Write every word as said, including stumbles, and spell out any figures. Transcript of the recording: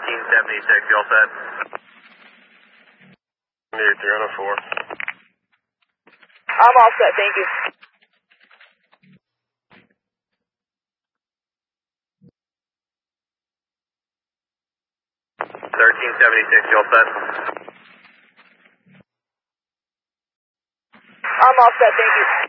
thirteen seventy-six, you all set? Near three oh four. I'm all set, thank you. thirteen seventy-six, you all set? I'm all set, thank you.